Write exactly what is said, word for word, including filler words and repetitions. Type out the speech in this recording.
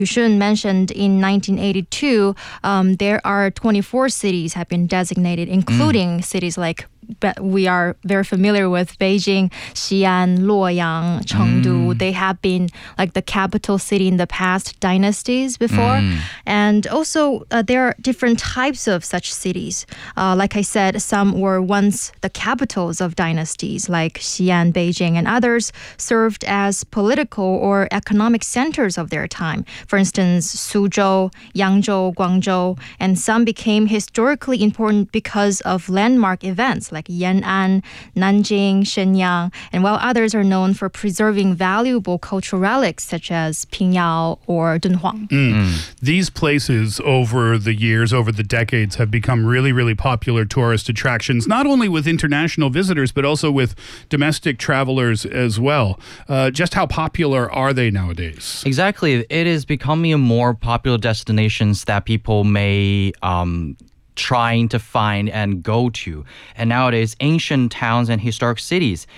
Yushun mentioned in nineteen eighty-two, um, there are twenty-four cities have been designated, including mm. cities like but we are very familiar with Beijing, Xi'an, Luoyang, Chengdu. Mm. They have been like the capital city in the past dynasties before. Mm. And also uh, there are different types of such cities. Uh, like I said, some were once the capitals of dynasties like Xi'an, Beijing, and others served as political or economic centers of their time. For instance, Suzhou, Yangzhou, Guangzhou, and some became historically important because of landmark events like Yan'an, Nanjing, Shenyang, and while others are known for preserving valuable cultural relics such as Pingyao or Dunhuang. Mm. Mm. These places over the years, over the decades, have become really, really popular tourist attractions, not only with international visitors, but also with domestic travelers as well. Uh, just how popular are they nowadays? Exactly. It is becoming a more popular destinations that people may um, trying to find and go to. And nowadays, ancient towns and historic cities